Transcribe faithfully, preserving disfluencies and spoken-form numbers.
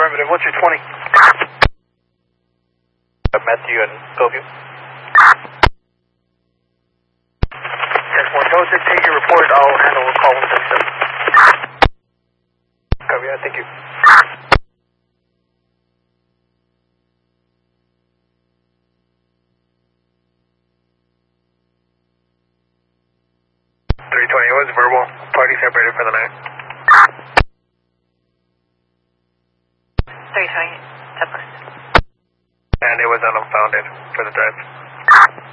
Affirmative, what's your twenty? Matthew and Bellevue. ten one, go dictate your report, I'll handle a call one seven seven. Copy that, thank you. three twenty, it was verbal, party separated for the night. three twenty, Southwest. And it was unfounded for the drive.